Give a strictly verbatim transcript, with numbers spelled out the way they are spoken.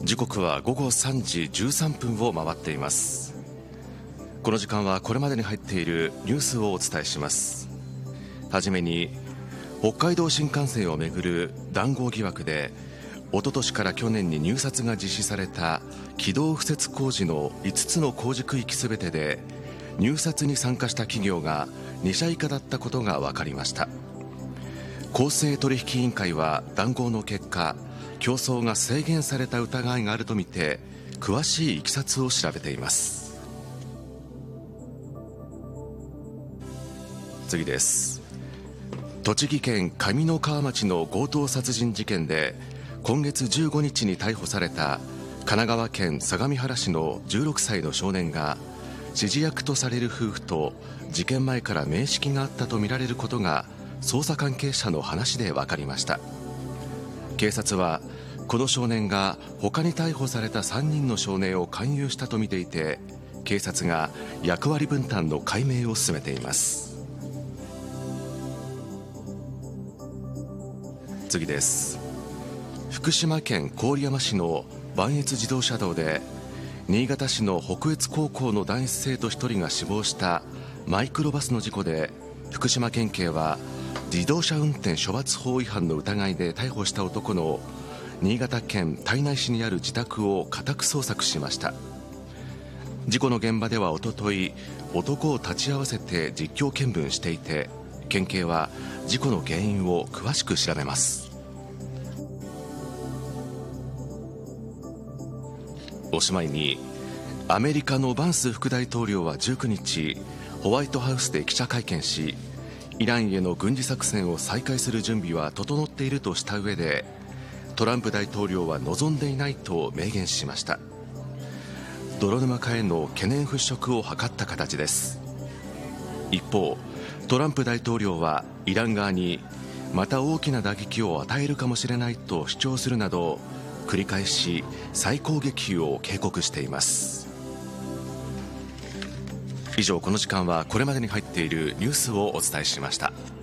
時刻はごごさんじじゅうさんぷんを回っています。この時間はこれまでに入っているニュースをお伝えします。はじめに、北海道新幹線をめぐる談合疑惑でおととしから去年に入札が実施された軌道敷設工事のいつつの工事区域すべてで入札に参加した企業がに社以下だったことが分かりました。公正取引委員会は談合の結果、競争が制限された疑いがあるとみて詳しいいきさつを調べています。次です。栃木県上三川町の強盗殺人事件で今月じゅうごにちに逮捕された神奈川県相模原市のじゅうろくさいの少年が指示役とされる夫婦と事件前から面識があったとみられることが捜査関係者の話で分かりました。警察はこの少年が他に逮捕されたさんにんの少年を勧誘したとみていて、警察が役割分担の解明を進めています。次です。福島県郡山市の磐越自動車道で新潟市の北越高校の男子生徒ひとりが死亡したマイクロバスの事故で、福島県警は自動車運転処罰法違反の疑いで逮捕した男の新潟県胎内市にある自宅を家宅捜索しました。事故の現場ではおととい、男を立ち会わせて実況見分していて、県警は事故の原因を詳しく調べます。おしまいに、アメリカのバンス副大統領はじゅうくにち、ホワイトハウスで記者会見し、イランへの軍事作戦を再開する準備は整っているとした上で、トランプ大統領は望んでいないと明言しました。泥沼化への懸念払拭を図った形です。一方、トランプ大統領はイラン側にまた大きな打撃を与えるかもしれないと主張するなど、繰り返し再攻撃を警告しています。以上、この時間はこれまでに入っているニュースをお伝えしました。